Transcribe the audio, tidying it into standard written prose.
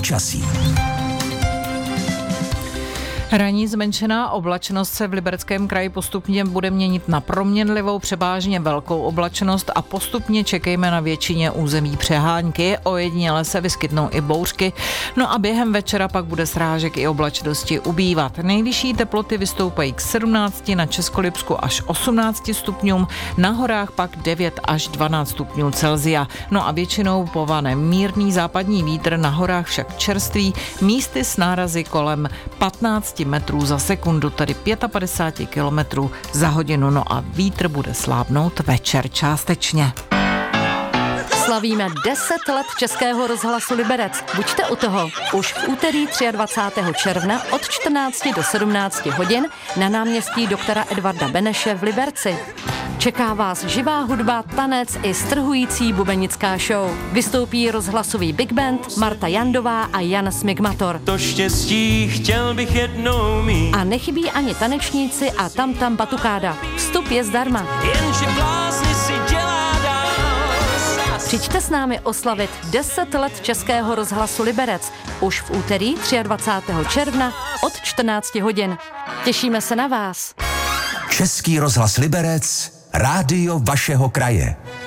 počasí. Ranní zmenšená oblačnost se v Libereckém kraji postupně bude měnit na proměnlivou, převážně velkou oblačnost a postupně čekejme na většině území přehánky. Ojediněle se vyskytnou i bouřky, no a během večera pak bude srážek i oblačnosti ubývat. Nejvyšší teploty vystoupají k 17, na Českolipsku až 18 stupňům, na horách pak 9 až 12 stupňů Celsia. No a většinou povane mírný západní vítr, na horách však čerstvý, místy s nárazy kolem 15 metrů za sekundu, tedy 55 kilometrů za hodinu. No a vítr bude slábnout večer částečně. Slavíme 10 let Českého rozhlasu Liberec. Buďte u toho. Už v úterý 23. června od 14 do 17 hodin na náměstí doktora Edvarda Beneše v Liberci. Čeká vás živá hudba, tanec i strhující bubenická show. Vystoupí rozhlasový big band Marta Jandová a Jan Smigmator. To štěstí chtěl bych jednou mít. A nechybí ani tanečníci a tam batukáda. Vstup je zdarma. Jenže blázni si dělá dál. Přijďte s námi oslavit 10 let Českého rozhlasu Liberec. Už v úterý 23. června od 14 hodin. Těšíme se na vás. Český rozhlas Liberec, rádio vašeho kraje.